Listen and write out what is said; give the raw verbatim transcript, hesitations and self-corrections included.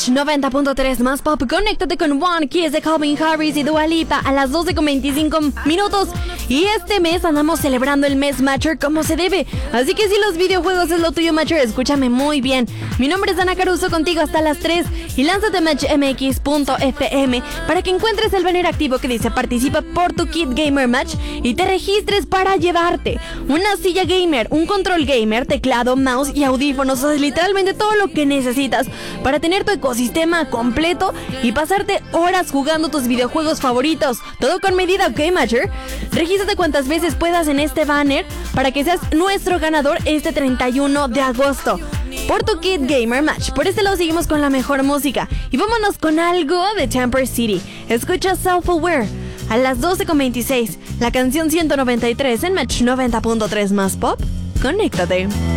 Match noventa punto tres más pop. Conéctate con One Kiss de Calvin Harris y Dua Lipa a las doce con veinticinco minutos. Y este mes andamos celebrando el mes Matcher como se debe. Así que si los videojuegos es lo tuyo, Matcher, escúchame muy bien. Mi nombre es Ana Caruso, contigo hasta las tres. Y lánzate a match m x punto f m para que encuentres el banner activo que dice participa por tu kit gamer match y te registres para llevarte una silla gamer, un control gamer, teclado, mouse y audífonos. O sea, literalmente todo lo que necesitas para tener tu ecosistema completo y pasarte horas jugando tus videojuegos favoritos. Todo con medida, ¿ok, Matcher? Regístrate cuantas veces puedas en este banner para que seas nuestro ganador este treinta y uno de agosto por tu kit gamer match. Por este lado seguimos con la mejor música y vámonos con algo de Temper City. Escucha Self Aware a las doce con veintiséis, la canción ciento noventa y tres en Match noventa punto tres más pop. Conéctate.